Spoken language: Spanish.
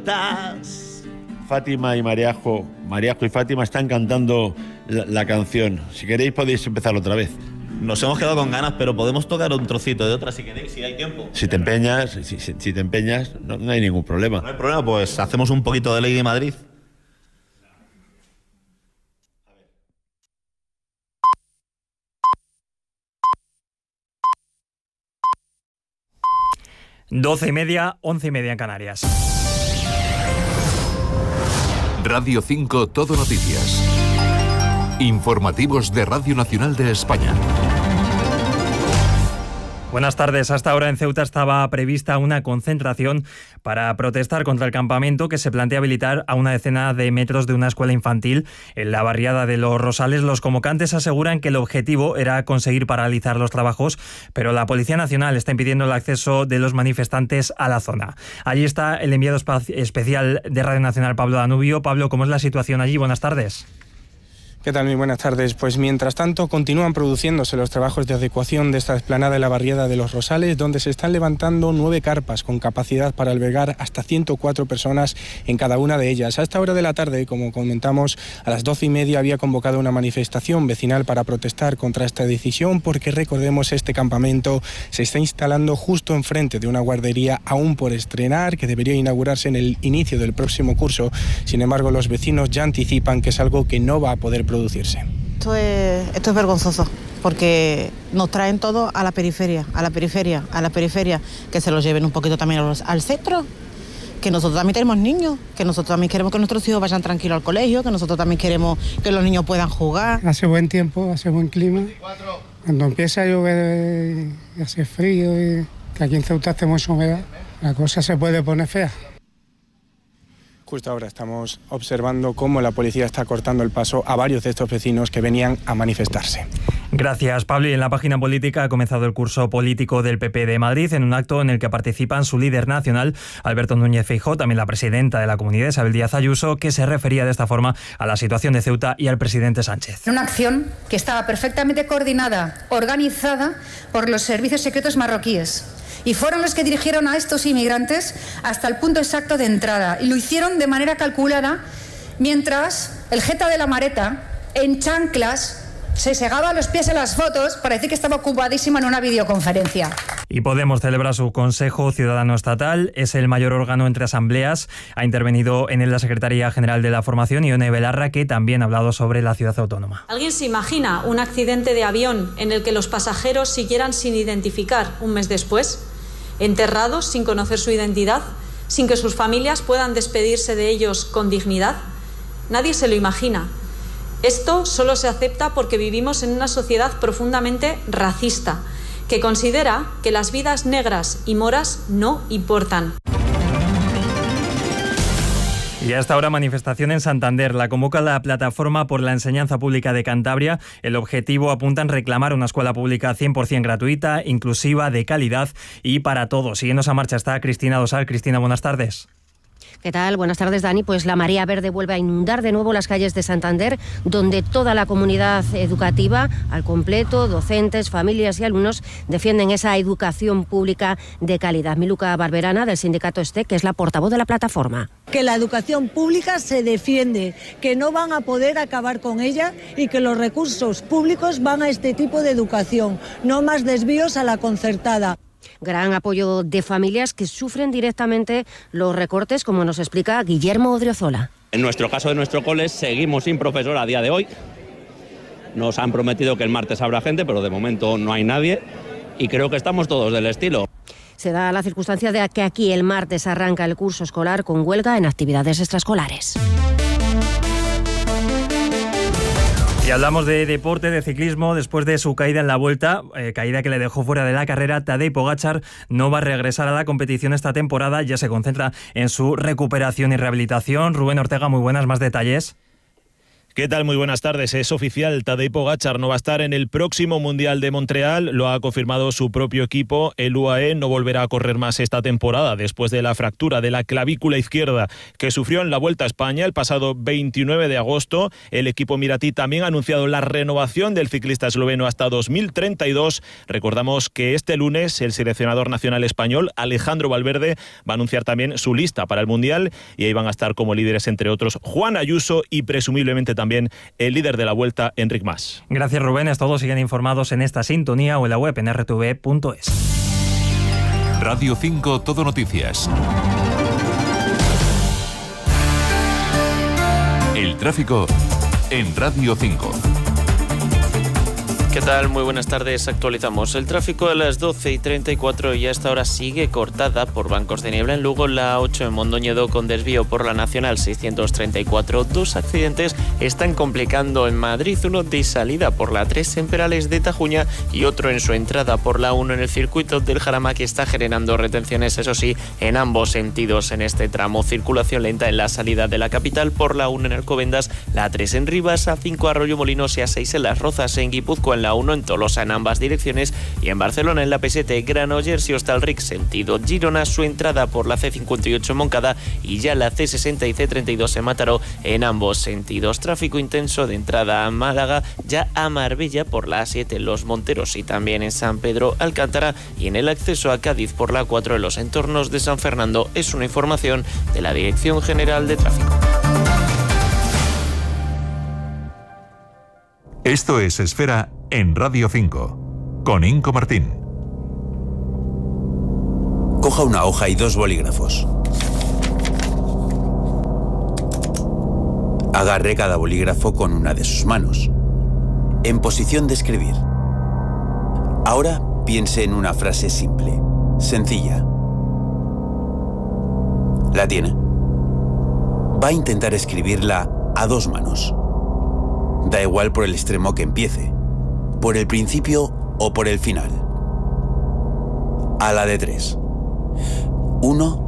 estás. Fátima y Mariajo y Fátima están cantando la canción. Si queréis podéis empezar otra vez. Nos hemos quedado con ganas, pero podemos tocar un trocito de otra si queréis, si hay tiempo. Si te empeñas, si te empeñas, no hay ningún problema. No hay problema, pues hacemos un poquito de Lady Madrid. Doce y media, 11:30 en Canarias. Radio 5 Todo Noticias. Informativos de Radio Nacional de España. Buenas tardes. Hasta ahora en Ceuta estaba prevista una concentración para protestar contra el campamento que se plantea habilitar a una decena de metros de una escuela infantil en la barriada de Los Rosales. Los convocantes aseguran que el objetivo era conseguir paralizar los trabajos, pero la Policía Nacional está impidiendo el acceso de los manifestantes a la zona. Allí está el enviado especial de Radio Nacional, Pablo Danubio. Pablo, ¿cómo es la situación allí? Buenas tardes. ¿Qué tal? Muy buenas tardes. Pues mientras tanto continúan produciéndose los trabajos de adecuación de esta explanada de la barriada de Los Rosales, donde se están levantando 9 carpas con capacidad para albergar hasta 104 personas en cada una de ellas. A esta hora de la tarde, como comentamos, a las 12:30 había convocado una manifestación vecinal para protestar contra esta decisión, porque recordemos, este campamento se está instalando justo enfrente de una guardería aún por estrenar, que debería inaugurarse en el inicio del próximo curso. Sin embargo, los vecinos ya anticipan que es algo que no va a poder producirse. Esto es vergonzoso, porque nos traen todo a la periferia, que se los lleven un poquito también al centro, que nosotros también tenemos niños, que nosotros también queremos que nuestros hijos vayan tranquilos al colegio, que nosotros también queremos que los niños puedan jugar. Hace buen tiempo, hace buen clima. Cuando empieza a llover y hace frío, y que aquí en Ceuta hace mucha humedad, la cosa se puede poner fea. Justo ahora estamos observando cómo la policía está cortando el paso a varios de estos vecinos que venían a manifestarse. Gracias, Pablo. Y en la página política ha comenzado el curso político del PP de Madrid, en un acto en el que participan su líder nacional, Alberto Núñez Feijóo, también la presidenta de la Comunidad, Isabel Díaz Ayuso, que se refería de esta forma a la situación de Ceuta y al presidente Sánchez. Una acción que estaba perfectamente coordinada, organizada por los servicios secretos marroquíes. Y fueron los que dirigieron a estos inmigrantes hasta el punto exacto de entrada. Y lo hicieron de manera calculada, mientras el jeta de la Mareta, en chanclas, se segaba los pies en las fotos para decir que estaba ocupadísima en una videoconferencia. Y Podemos celebra su Consejo Ciudadano Estatal. Es el mayor órgano entre asambleas. Ha intervenido en él la Secretaría General de la Formación, Ione Belarra, que también ha hablado sobre la ciudad autónoma. ¿Alguien se imagina un accidente de avión en el que los pasajeros siguieran sin identificar un mes después? ¿Enterrados sin conocer su identidad? ¿Sin que sus familias puedan despedirse de ellos con dignidad? Nadie se lo imagina. Esto solo se acepta porque vivimos en una sociedad profundamente racista, que considera que las vidas negras y moras no importan. Y a esta hora, manifestación en Santander. La convoca la Plataforma por la Enseñanza Pública de Cantabria. El objetivo apunta en reclamar una escuela pública 100% gratuita, inclusiva, de calidad y para todos. Siguiendo esa marcha está Cristina Dosal. Cristina, buenas tardes. ¿Qué tal? Buenas tardes, Dani. Pues la marea verde vuelve a inundar de nuevo las calles de Santander, donde toda la comunidad educativa al completo, docentes, familias y alumnos, defienden esa educación pública de calidad. Miluca Barberana, del sindicato STEC, que es la portavoz de la plataforma. Que la educación pública se defiende, que no van a poder acabar con ella y que los recursos públicos van a este tipo de educación, no más desvíos a la concertada. Gran apoyo de familias que sufren directamente los recortes, como nos explica Guillermo Odriozola. En nuestro caso de nuestro cole seguimos sin profesor a día de hoy. Nos han prometido que el martes habrá gente, pero de momento no hay nadie y creo que estamos todos del estilo. Se da la circunstancia de que aquí el martes arranca el curso escolar con huelga en actividades extraescolares. Y hablamos de deporte, de ciclismo. Después de su caída en la Vuelta, caída que le dejó fuera de la carrera, Tadej Pogačar no va a regresar a la competición esta temporada, ya se concentra en su recuperación y rehabilitación. Rubén Ortega, muy buenas, más detalles. ¿Qué tal? Muy buenas tardes. Es oficial, Tadej Pogačar no va a estar en el próximo Mundial de Montreal. Lo ha confirmado su propio equipo. El UAE no volverá a correr más esta temporada después de la fractura de la clavícula izquierda que sufrió en la Vuelta a España el pasado 29 de agosto. El equipo emiratí también ha anunciado la renovación del ciclista esloveno hasta 2032. Recordamos que este lunes el seleccionador nacional español, Alejandro Valverde, va a anunciar también su lista para el Mundial y ahí van a estar como líderes, entre otros, Juan Ayuso y presumiblemente también el líder de la Vuelta, Enric Mas. Gracias, Rubén. Todos siguen informados en esta sintonía o en la web en rtv.es. Radio 5 Todo Noticias. El tráfico en Radio 5. ¿Qué tal? Muy buenas tardes. Actualizamos el tráfico a las 12:34 y a esta hora sigue cortada por bancos de niebla en Lugo, la 8 en Mondoñedo con desvío por la Nacional 634. Dos accidentes están complicando en Madrid, uno de salida por la 3 en Perales de Tajuña y otro en su entrada por la 1 en el circuito del Jarama, que está generando retenciones, eso sí, en ambos sentidos en este tramo. Circulación lenta en la salida de la capital por la 1 en Alcobendas, la 3 en Rivas, A5 Arroyo Molinos y A6 en Las Rozas, en Guipúzcoa en la 1 en Tolosa en ambas direcciones y en Barcelona en la P7 Granollers y Hostalric sentido Girona, su entrada por la C58 en Moncada y ya la C60 y C32 en Mataró en ambos sentidos. Tráfico intenso de entrada a Málaga, ya a Marbella por la A7 en Los Monteros y también en San Pedro Alcántara, y en el acceso a Cádiz por la 4 en los entornos de San Fernando. Es una información de la Dirección General de Tráfico. Esto es Esfera en Radio 5, con Inco Martín. Coja una hoja y 2 bolígrafos. Agarre cada bolígrafo con una de sus manos, en posición de escribir. Ahora piense en una frase simple, sencilla. ¿La tiene? Va a intentar escribirla a 2 manos. Da igual por el extremo que empiece, por el principio o por el final. A la de 3. 1,